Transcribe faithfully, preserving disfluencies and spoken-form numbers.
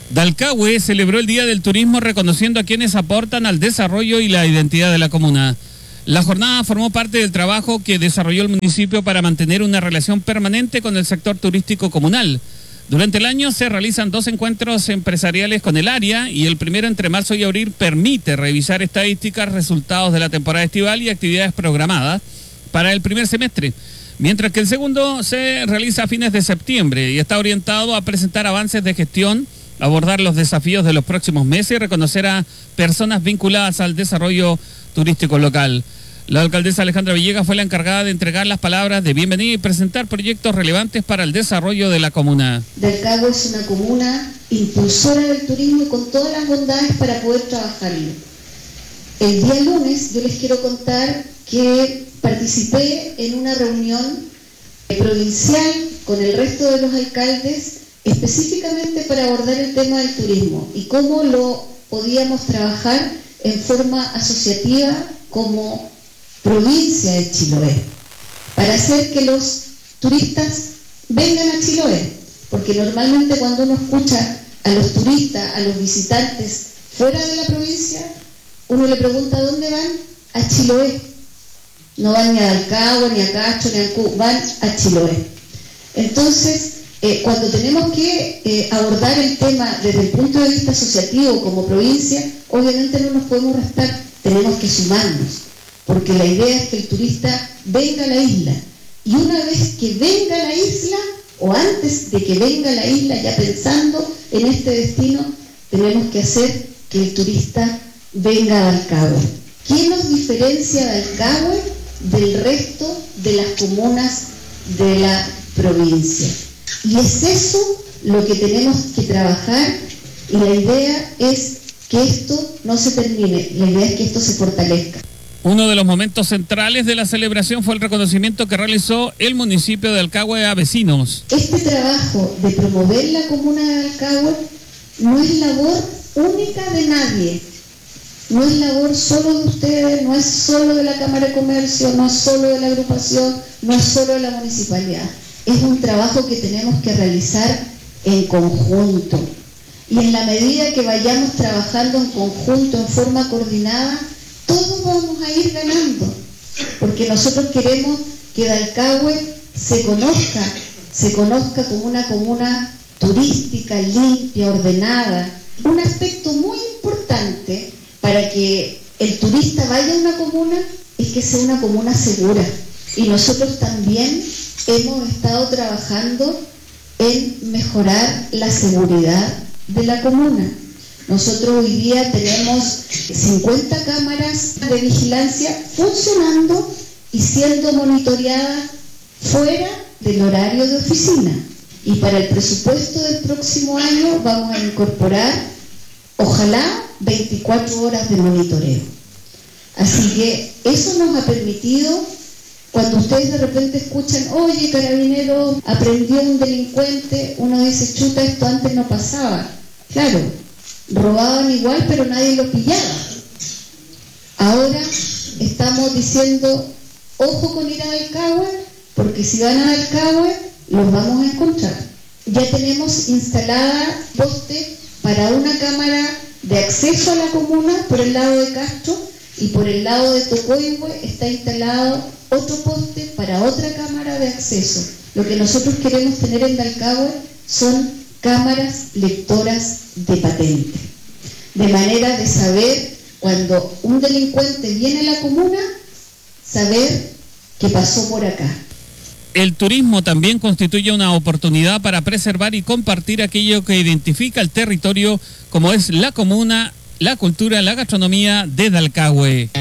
Dalcahue celebró el Día del Turismo reconociendo a quienes aportan al desarrollo y la identidad de la comuna. La jornada formó parte del trabajo que desarrolló el municipio para mantener una relación permanente con el sector turístico comunal. Durante el año se realizan dos encuentros empresariales con el área y el primero entre marzo y abril permite revisar estadísticas, resultados de la temporada estival y actividades programadas para el primer semestre, mientras que el segundo se realiza a fines de septiembre y está orientado a presentar avances de gestión, abordar los desafíos de los próximos meses y reconocer a personas vinculadas al desarrollo turístico local. La alcaldesa Alejandra Villegas fue la encargada de entregar las palabras de bienvenida y presentar proyectos relevantes para el desarrollo de la comuna. Dalcahue es una comuna impulsora del turismo y con todas las bondades para poder trabajarlo. El día lunes yo les quiero contar que participé en una reunión provincial con el resto de los alcaldes específicamente para abordar el tema del turismo y cómo lo podíamos trabajar en forma asociativa como provincia de Chiloé, para hacer que los turistas vengan a Chiloé, porque normalmente cuando uno escucha a los turistas, a los visitantes fuera de la provincia, uno le pregunta ¿dónde van? A Chiloé. No van ni a Dalcahue, ni a Castro, ni a Ancú, van a Chiloé. Entonces, eh, cuando tenemos que eh, abordar el tema desde el punto de vista asociativo como provincia, obviamente no nos podemos restar, tenemos que sumarnos, porque la idea es que el turista venga a la isla, y una vez que venga a la isla, o antes de que venga a la isla, ya pensando en este destino, tenemos que hacer que el turista venga a Dalcahue. ¿Qué nos diferencia Dalcahue del resto de las comunas de la provincia? Y es eso lo que tenemos que trabajar, y la idea es que esto no se termine, la idea es que esto se fortalezca. Uno de los momentos centrales de la celebración fue el reconocimiento que realizó el municipio de Dalcahue a vecinos. Este trabajo de promover la comuna de Dalcahue no es labor única de nadie, no es labor solo de ustedes, no es solo de la Cámara de Comercio, no es solo de la agrupación, no es solo de la municipalidad. Es un trabajo que tenemos que realizar en conjunto. Y en la medida que vayamos trabajando en conjunto, en forma coordinada, todos vamos a ir ganando, porque nosotros queremos que Dalcahue se conozca, se conozca como una comuna turística, limpia, ordenada. Un aspecto muy importante para que el turista vaya a una comuna es que sea una comuna segura. Y nosotros también hemos estado trabajando en mejorar la seguridad de la comuna. Nosotros hoy día tenemos cincuenta cámaras de vigilancia funcionando y siendo monitoreadas fuera del horario de oficina. Y para el presupuesto del próximo año vamos a incorporar, ojalá, veinticuatro horas de monitoreo. Así que eso nos ha permitido, cuando ustedes de repente escuchan, oye, carabinero, aprendió un delincuente, uno dice, chuta, esto antes no pasaba. Claro, robaban igual, pero nadie lo pillaba. Ahora estamos diciendo, ojo con ir a Dalcahue, porque si van a Dalcahue, los vamos a encontrar. Ya tenemos instalada poste para una cámara de acceso a la comuna por el lado de Castro, y por el lado de Tocoihue está instalado otro poste para otra cámara de acceso. Lo que nosotros queremos tener en Dalcahue son cámaras lectoras de patente, de manera de saber cuando un delincuente viene a la comuna, saber que pasó por acá. El turismo también constituye una oportunidad para preservar y compartir aquello que identifica el territorio, como es la comuna, la cultura, la gastronomía de Dalcahue.